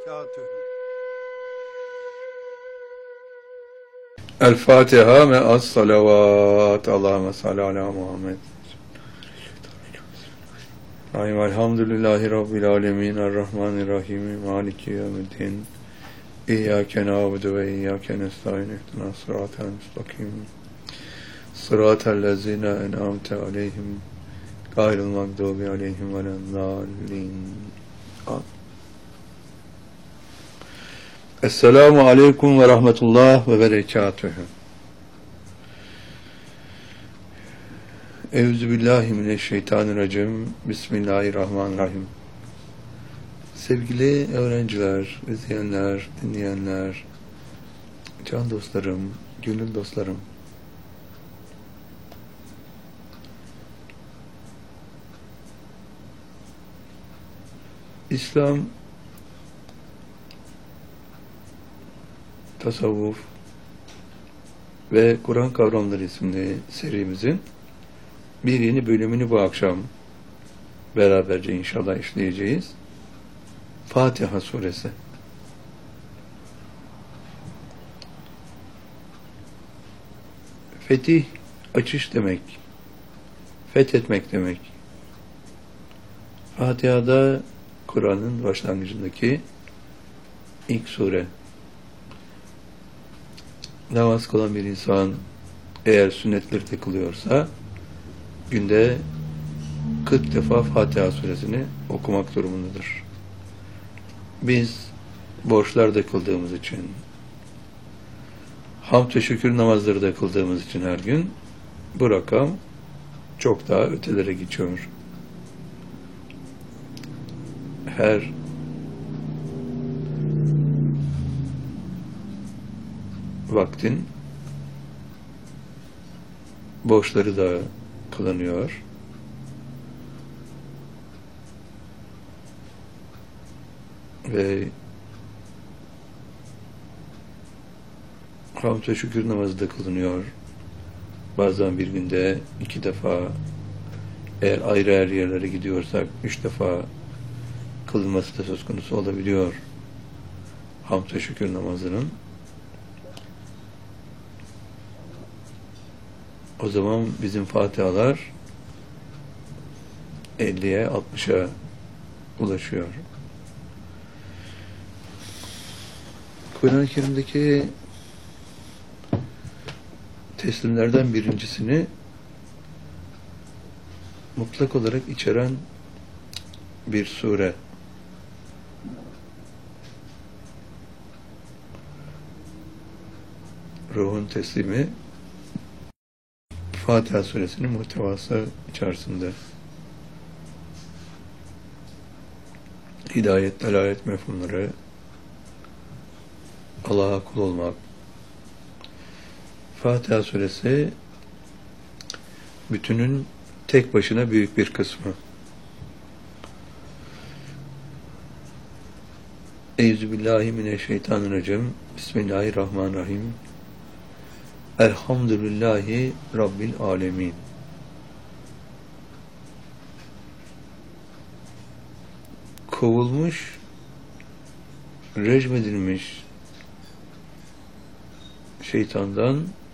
berekatühü. El Fatiha me'as salavat. Allahümme salli ala Muhammed. Elhamdülillahi Rabbil alemin. Errahmanirrahim. Maliki yevmiddin. İyyâke na'budu ve iyyâke nestaîn. İhdina sıratel müstakim. Sıratel lezîne en'amte aleyhim. Gayril mağdubi aleyhim veleddâllîn. Esselamu aleyküm ve rahmetullah ve berekatühü. Euzubillahimineşşeytanirracim. Bismillahirrahmanirrahim. Sevgili öğrenciler, izleyenler, dinleyenler, can dostlarım, gönül dostlarım. İslam, tasavvuf ve Kur'an Kavramları isimli serimizin bir yeni bölümünü bu akşam beraberce inşallah işleyeceğiz. Fatiha Suresi. Fetih, açış demek. Fethetmek demek. Fatiha'da Kur'an'ın başlangıcındaki ilk sure. Namaz kılan bir insan eğer sünnetleri kılıyorsa günde 40 defa Fatiha suresini okumak durumundadır. Biz borçlar kıldığımız için, hamd ve şükür namazları da kıldığımız için her gün bu rakam çok daha ötelere geçiyor. Her vaktin borçları da kılınıyor. Ve hamd ve şükür namazı da kılınıyor. Bazen bir günde 2 defa, eğer ayrı ayrı yerlere gidiyorsak 3 defa kılınması da söz konusu olabiliyor. Hamd ve şükür namazının. O zaman bizim Fatihalar 50'ye 60'a ulaşıyor. Kur'an-ı Kerim'deki teslimlerden birincisini mutlak olarak içeren bir sure. Ruhun teslimi Fatiha suresinin muhtevası içerisinde. Hidayet, delalet mefhumları, Allah'a kul olmak. Fatiha suresi bütünün tek başına büyük bir kısmı. Euzubillahimineşşeytanirracim. Bismillahirrahmanirrahim. Elhamdülillahi Rabbil alemin. Kovulmuş, rejmedilmiş şeytandan